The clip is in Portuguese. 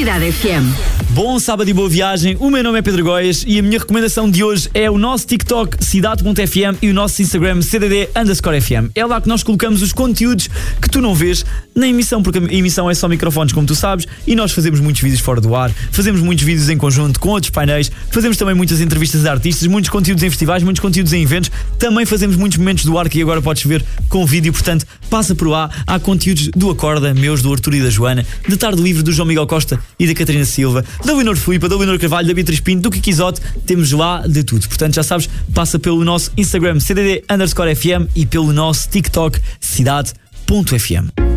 Cidade FM. Bom sábado e boa viagem, o meu nome é Pedro Goias e a minha recomendação de hoje é o nosso TikTok Cidade.fm e o nosso Instagram CDD_FM. É lá que nós colocamos os conteúdos que tu não vês na emissão, porque a emissão é só microfones, como tu sabes, e nós fazemos muitos vídeos fora do ar, fazemos muitos vídeos em conjunto com outros painéis, fazemos também muitas entrevistas a artistas, muitos conteúdos em festivais, muitos conteúdos em eventos, também fazemos muitos momentos do ar que agora podes ver com vídeo, portanto, passa por lá, há conteúdos do Acorda, meus, do Artur e da Joana, de Tarde Livre do João Miguel Costa e da Catarina Silva, da Leonor Filipa, da Leonor Carvalho, da Beatriz Pinto, do Kiki Isote, temos lá de tudo. Portanto, já sabes, passa pelo nosso Instagram CDD_FM e pelo nosso TikTok Cidade.fm.